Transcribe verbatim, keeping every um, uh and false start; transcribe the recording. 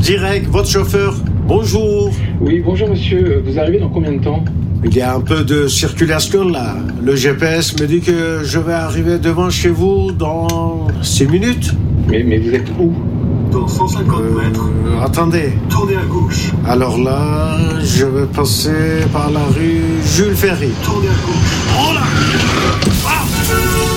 direct, votre chauffeur. Bonjour. Oui, bonjour monsieur. Vous arrivez dans combien de temps? Il y a un peu de circulation là. Le G P S me dit que je vais arriver devant chez vous dans six minutes. Mais, mais vous êtes où? Dans cent cinquante Euh, mètres. attendez. Tournez à gauche. Alors là, je vais passer par la rue Jules Ferry. Tournez à gauche. Oh là! Ah!